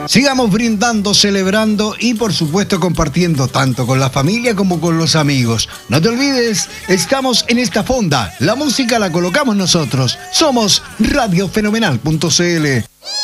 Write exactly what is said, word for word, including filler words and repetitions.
Sigamos brindando, celebrando y por supuesto compartiendo tanto con la familia como con los amigos. No te olvides, estamos en esta fonda. La música la colocamos nosotros. Somos radio fenomenal punto c l.